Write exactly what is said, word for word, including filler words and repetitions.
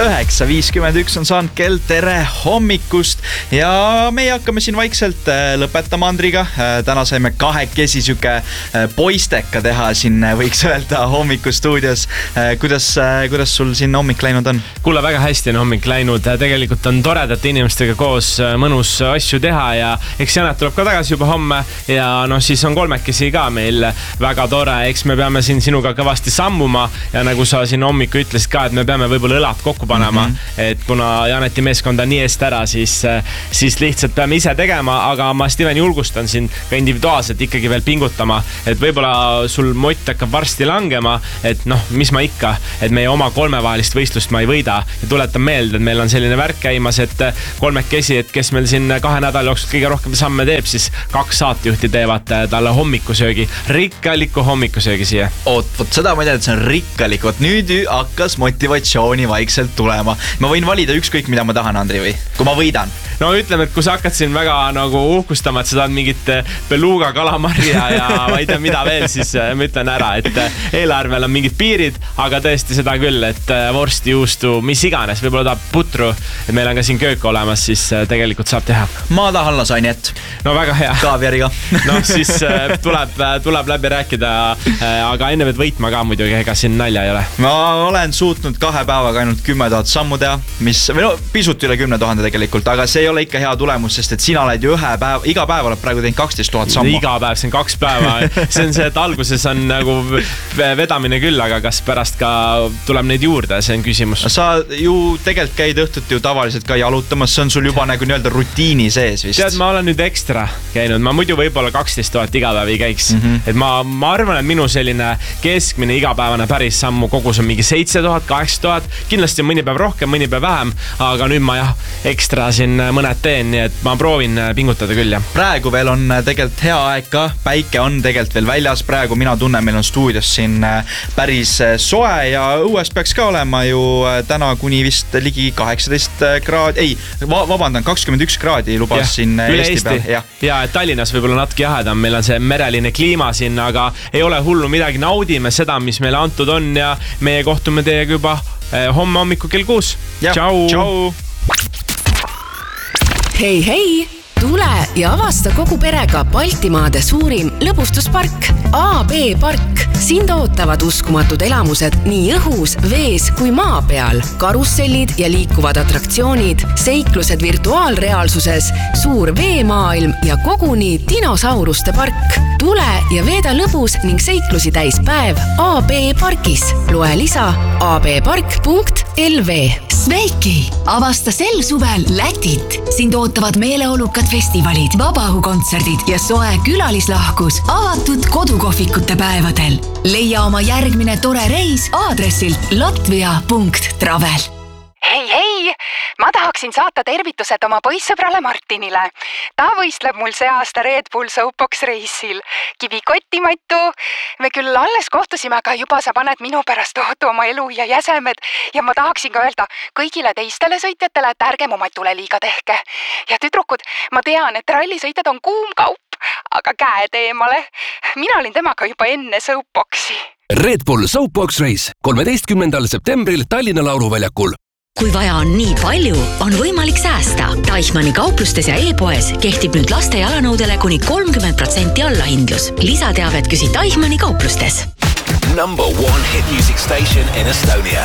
üheksa viiskümmend üks on saanud kell, tere hommikust ja meie hakkame siin vaikselt lõpetama Andriga. Täna saime kahekesi süke poisteka teha siin, võiks öelda, hommikustuudios. Kuidas, kuidas sul siin hommik läinud on? Kuule, väga hästi on hommik läinud. Tegelikult on toredate inimestega koos mõnus asju teha ja eks Janet tuleb ka tagasi juba homme ja noh, siis on kolmekesi ka meil väga tore. Eks me peame siin sinuga kõvasti sammuma ja nagu sa siin hommiku ütlesid ka, et me peame võib-olla õlad kokku panema, mm-hmm. et kuna Janeti meeskond on nii eest ära, siis, siis lihtsalt peame ise tegema, aga ma Steven julgustan siin ka individuaalselt ikkagi veel pingutama, et võib-olla sul mott hakkab varsti langema, et noh, mis ma ikka, et meie oma kolmevahelist võistlust ma ei võida ja tuletan meelde, et meil on selline värk käimas, et kolmekesi, et kes meil siin kahe nädala jooksul kõige rohkem samme teeb, siis kaks saatejuhti teevad talle hommikusöögi, rikkaliku hommikusöögi siia. Oot, võt seda ma ei tea, et see on rikkalik, võt nüüd hakkas motivatsiooni vaikselt tulema. Ma võin valida ükskõik, mida ma tahan, Andri, või? Kui ma võidan. No ütleme, et kui sa hakkad siin väga nagu uhkustama, et sa tahad mingit beluga kalamarja ja ma ei tea mida veel, siis ma ütlen ära, et eelarvel on mingid piirid, aga tõesti seda küll, et vorsti, juustu, mis iganes, võib-olla tahab putru, et meil on ka siin köök olemas, siis tegelikult saab teha. Ma tahan lasagnet. No väga hea. Kaaviariga. No siis tuleb, tuleb läbi rääkida, aga enne pead võitma ka muidugi, ega siin nalja ei ole. Ma olen suutnud kahe päevaga ainult kümme tuhat sammu teha, mis, või no, pisut üle kümne tuhande tegelikult, aga see ei ole ikka hea tulemus, sest et sina oled ju ühe päev, iga päev oled praegu teinud kaksteist tuhat sammu. Iga päev, see on kaks päeva. See on see, et alguses on nagu vedamine küll, aga kas pärast ka tuleb neid juurde, see on küsimus. Sa ju tegelikult käid õhtut ju tavaliselt ka jalutamas, see on sul juba nagu nii-öelda rutiini sees vist. Tead, ma olen nüüd ekstra käinud, ma muidu võib-olla kaksteist tuhat iga päev ei käiks. Mm-hmm. Et ma, ma arvan, et minu selline keskmine igapäevane päris sammu kogus on mingi seitse tuhat, kaheksa tuhat, kindlasti on mõni päev rohkem, mõni päev vähem, aga nüüd ma jah, ekstra siin mõned teen, nii et ma proovin pingutada küll, jah. Praegu veel on tegelikult hea aeg ka, päike on tegelikult veel väljas, praegu mina tunnen, meil on stuudios siin päris soe ja õues peaks ka olema ju täna kuni vist ligi kaheksateist kraadi, ei, vabandan, kakskümmend üks kraadi lubas ja, siin Eesti, Eesti peal. Ja. ja, et Tallinnas võib-olla natuke jahedam, meil on see mereline kliima siin, aga ei ole hullu midagi, naudime seda, mis meile antud on ja meie kohtume teiega juba homme hommiku kell kuus. Tšau! Tšau! Hei, hei! Tule ja avasta kogu perega Baltimaade suurim lõbustuspark A B Park. Sind ootavad uskumatud elamused nii õhus, vees kui maa peal. Karussellid ja liikuvad atraktsioonid, seiklused virtuaalreaalsuses, suur veemaailm ja koguni dinosauruste park. Tule ja veeda lõbus ning seiklusi täis päev A B Parkis. Loe lisa a b park punkt l v. Sveiki! Avasta sel suvel Lätit. Sind ootavad meeleolukad festivalid, vabahukontserdid ja soe külalislahkus avatud kodukohvikute päevadel. Leia oma järgmine tore reis aadressilt latvia punkt travel. Hei, hei! Ma tahaksin saata tervitused oma poissõbrale Martinile. Ta võistleb mul see aasta Red Bull Soapbox reisil. Kivi kotimattu. Me küll alles kohtusime, aga juba sa paned minu pärast tohutu oma elu ja jäsemed. Ja ma tahaksin ka öelda kõigile teistele sõitjatele, et ärgem oma tule liiga tehke. Ja tüdrukud, ma tean, et rallisõitjad on kuum kaup, aga käed eemale. Mina olin temaga juba enne Soapboxi. Red Bull Soapbox Race kolmeteistkümnendal septembril Tallinna Lauruväljakul. Kui vaja on nii palju, on võimalik säästa. Teichmanni kauplustes ja e-poes kehtib nüüd laste jalanõudele kuni kolmkümmend protsenti allahindlus. Lisateavet küsi Teichmanni kauplustes. Number one hit music station in Estonia.